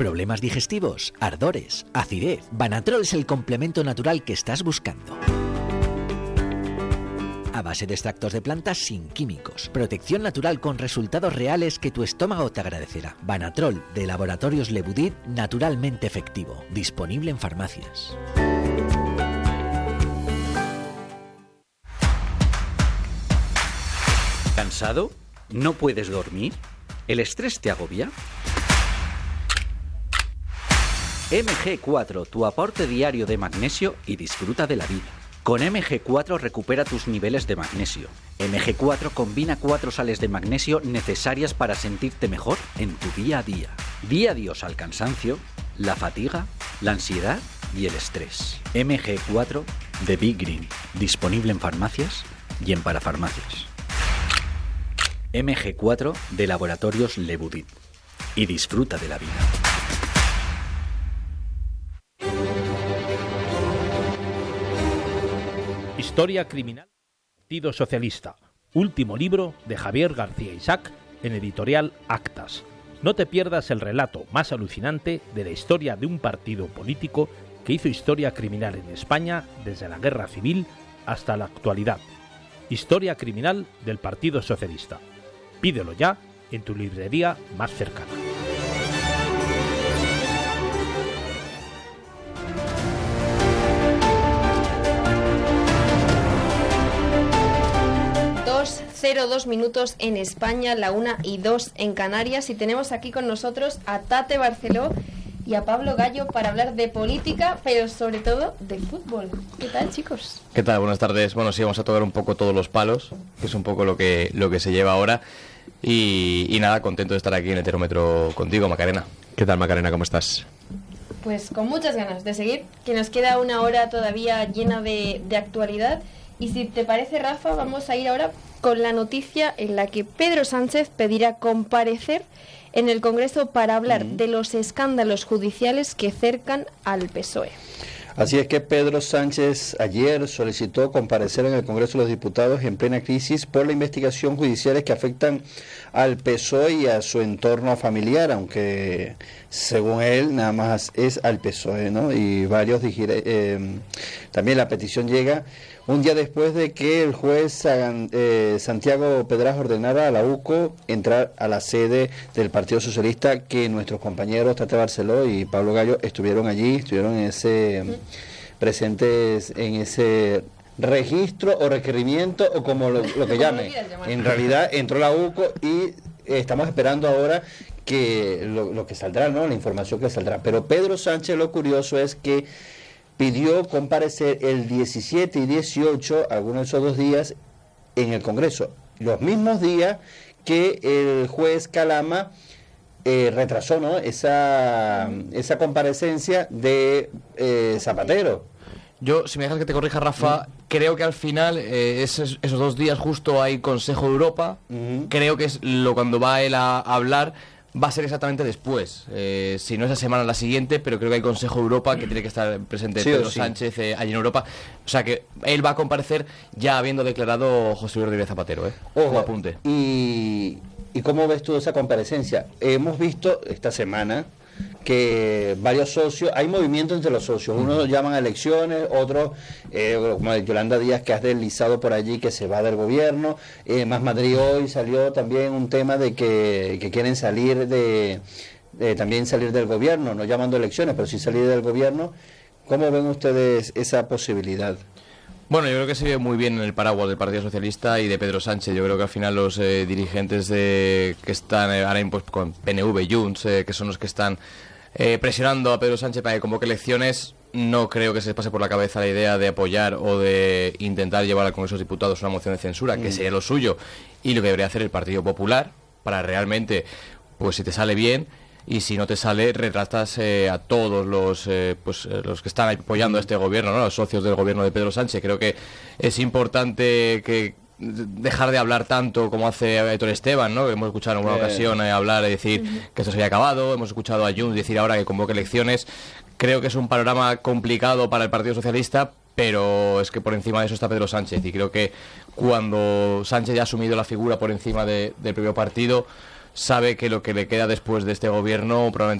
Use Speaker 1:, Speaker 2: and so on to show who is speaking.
Speaker 1: ¿Problemas digestivos? ¿Ardores? ¿Acidez? Banatrol es el complemento natural que estás buscando. A base de extractos de plantas sin químicos. Protección natural con resultados reales que tu estómago te agradecerá. Banatrol de Laboratorios Le Boudid, naturalmente efectivo. Disponible en farmacias.
Speaker 2: ¿Cansado? ¿No puedes dormir? ¿El estrés te agobia? MG4, tu aporte diario de magnesio y disfruta de la vida. Con MG4 recupera tus niveles de magnesio. MG4 combina 4 sales de magnesio necesarias para sentirte mejor en tu día a día. Di adiós al cansancio, la fatiga, la ansiedad y el estrés. MG4 de Big Green, disponible en farmacias y en parafarmacias. MG4 de Laboratorios Le Boudid. Y disfruta de la vida.
Speaker 3: Historia criminal del Partido Socialista. Último libro de Javier García Isaac en editorial Actas. No te pierdas el relato más alucinante de la historia de un partido político que hizo historia criminal en España desde la Guerra Civil hasta la actualidad. Historia criminal del Partido Socialista. Pídelo ya en tu librería más cercana.
Speaker 4: Dos minutos en España, la 1:02 en Canarias, y tenemos aquí con nosotros a Tate Barceló y a Pablo Gallo para hablar de política, pero sobre todo de fútbol. ¿Qué tal, chicos?
Speaker 5: ¿Qué tal? Buenas tardes. Bueno, sí, vamos a tocar un poco todos los palos, que es un poco lo que se lleva ahora. Y nada, contento de estar aquí en Heterómetro contigo, Macarena.
Speaker 6: ¿Qué tal, Macarena? ¿Cómo estás?
Speaker 4: Pues con muchas ganas de seguir, que nos queda una hora todavía llena de actualidad. Y si te parece, Rafa, vamos a ir ahora con la noticia en la que Pedro Sánchez pedirá comparecer en el Congreso para hablar de los escándalos judiciales que cercan al PSOE.
Speaker 7: Así es que Pedro Sánchez ayer solicitó comparecer en el Congreso de los Diputados en plena crisis por la investigación judiciales que afectan al PSOE y a su entorno familiar, aunque según él nada más es al PSOE, ¿no? Y varios también la petición llega un día después de que el juez Santiago Pedraz ordenara a la UCO entrar a la sede del Partido Socialista, que nuestros compañeros Tate Barceló y Pablo Gallo estuvieron presentes en ese registro o requerimiento o como lo que llame. En realidad entró la UCO y estamos esperando ahora que lo que saldrá, ¿no? La información que saldrá. Pero Pedro Sánchez, lo curioso es que pidió comparecer el 17 y 18, algunos de esos 2 días, en el Congreso. Los mismos días que el juez Calama retrasó, ¿no? esa comparecencia de Zapatero.
Speaker 5: Yo, si me dejas que te corrija, Rafa, creo que al final, esos 2 días justo hay Consejo de Europa. Creo que es cuando va él a hablar, va a ser exactamente después. Si no esa semana, la siguiente, pero creo que hay Consejo de Europa que tiene que estar presente Pedro Sánchez allí en Europa. O sea que él va a comparecer ya habiendo declarado José Luis Rodríguez Zapatero, como apunte.
Speaker 7: ¿Y cómo ves tú esa comparecencia? Hemos visto esta semana que varios socios, hay movimiento entre los socios, unos llaman a elecciones, otros, como Yolanda Díaz, que has deslizado por allí, que se va del gobierno, Más Madrid hoy salió también un tema de que quieren salir también salir del gobierno, no llamando elecciones, pero sí salir del gobierno. ¿Cómo ven ustedes esa posibilidad?
Speaker 5: Bueno, yo creo que se ve muy bien en el paraguas del Partido Socialista y de Pedro Sánchez. Yo creo que al final los dirigentes que están ahora pues, con PNV y Junts, que son los que están presionando a Pedro Sánchez para que convoque elecciones, no creo que se les pase por la cabeza la idea de apoyar o de intentar llevar al Congreso de los Diputados una moción de censura, que sería lo suyo, y lo que debería hacer el Partido Popular para realmente, pues si te sale bien, y si no te sale, retratas a todos los que están apoyando a este gobierno, ¿no? Los socios del gobierno de Pedro Sánchez. Creo que es importante que dejar de hablar tanto como hace Héctor Esteban, ¿no? Hemos escuchado en alguna ocasión hablar y decir que esto se había acabado. Hemos escuchado a Junts decir ahora que convoque elecciones. Creo que es un panorama complicado para el Partido Socialista, pero es que por encima de eso está Pedro Sánchez, y creo que cuando Sánchez ya ha asumido la figura por encima del propio partido, sabe que lo que le queda después de este gobierno probablemente